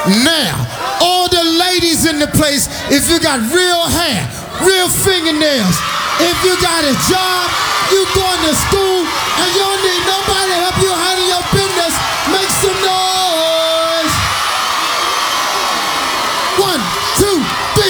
Now, all the ladies in the place, if you got real hair, real fingernails, if you got a job,